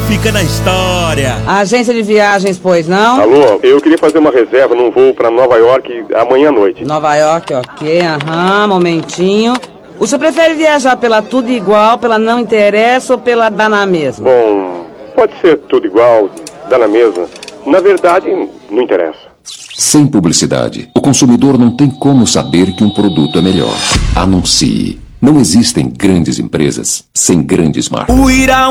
fica na história. Agência de viagens, pois não? Alô, eu queria fazer uma reserva num voo pra Nova York amanhã à noite. Nova York, ok, momentinho. O senhor prefere viajar pela tudo igual, pela não interessa ou pela dá na mesma? Bom, pode ser tudo igual, dá na mesma. Na verdade, não interessa. Sem publicidade, o consumidor não tem como saber que um produto é melhor. Anuncie. Não existem grandes empresas sem grandes marcas.